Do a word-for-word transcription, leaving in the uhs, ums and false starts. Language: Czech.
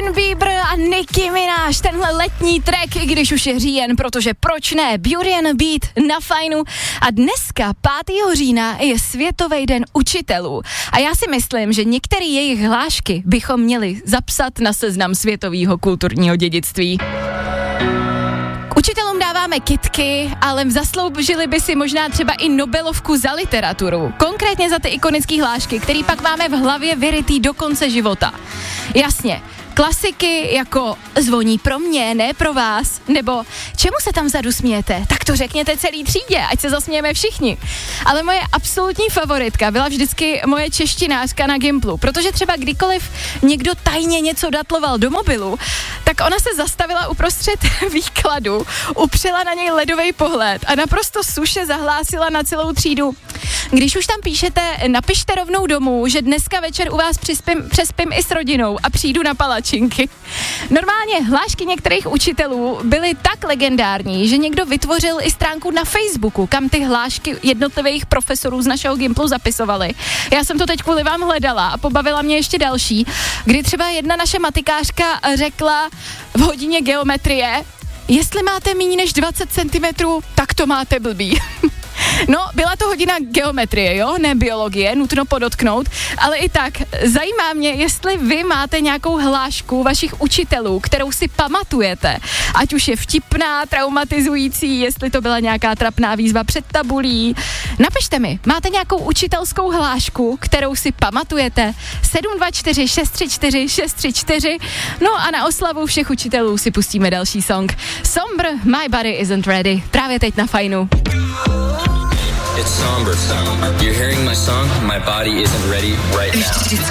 Justin Bieber a Nicki Minaj, tenhle letní track, i když už je říjen, protože proč ne, Beauty and the Beat na Fajnu. A dneska, pátého října, je Světový den učitelů. A já si myslím, že některé jejich hlášky bychom měli zapsat na seznam světového kulturního dědictví. Učitelům dáváme kitky, ale zasloužili by si možná třeba i Nobelovku za literaturu. Konkrétně za ty ikonické hlášky, který pak máme v hlavě vyrytý do konce života. Jasně, klasiky jako zvoní pro mě, ne pro vás, nebo čemu se tam vzadu smějete, tak to řekněte celý třídě, ať se zasmějeme všichni. Ale moje absolutní favoritka byla vždycky moje češtinářka na Gimplu, protože třeba kdykoliv někdo tajně něco datloval do mobilu, tak ona se zastavila uprostřed výkladu, upřela na něj ledový pohled a naprosto suše zahlásila na celou třídu: když už tam píšete, napište rovnou domů, že dneska večer u vás přispím, přespím i s rodinou a přijdu na palačinky. Normálně hlášky některých učitelů byly tak legendární, že někdo vytvořil i stránku na Facebooku, kam ty hlášky jednotlivých profesorů z našeho Gimplu zapisovali. Já jsem to teď kvůli vám hledala a pobavila mě ještě další, kdy třeba jedna naše matikářka řekla v hodině geometrie: jestli máte méně než dvacet centimetrů, tak to máte blbý. No, byla to hodina geometrie, jo, ne biologie, nutno podotknout, ale i tak zajímá mě, jestli vy máte nějakou hlášku vašich učitelů, kterou si pamatujete, ať už je vtipná, traumatizující, jestli to byla nějaká trapná výzva před tabulí. Napište mi, máte nějakou učitelskou hlášku, kterou si pamatujete? sedm dva čtyři šest tři čtyři šest tři čtyři. No a na oslavu všech učitelů si pustíme další song. Sombr, My Body Isn't Ready, právě teď na Fajnu. It's somber. You're hearing my song, My Body Isn't Ready right now.